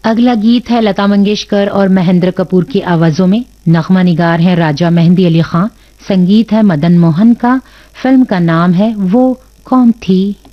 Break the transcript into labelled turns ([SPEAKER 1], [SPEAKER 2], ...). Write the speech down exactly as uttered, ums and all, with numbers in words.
[SPEAKER 1] अगला गीत है लता मंगेशकर और महेंद्र कपूर की आवाजों में। नगमा निगार है राजा मेहंदी अली खां, संगीत है मदन मोहन का। फिल्म का नाम है वो कौन थी।